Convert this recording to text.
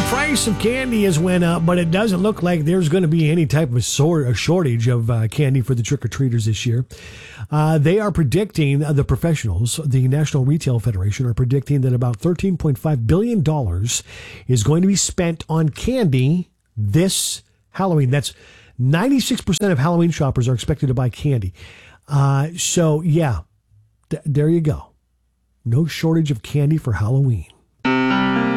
Price of candy has went up, but it doesn't look like there's going to be any type of a shortage of candy for the trick-or-treaters this year. They are predicting, the professionals, the National Retail Federation, are predicting that about $13.5 billion is going to be spent on candy this Halloween. That's 96% of Halloween shoppers are expected to buy candy. So, yeah, there you go. No shortage of candy for Halloween.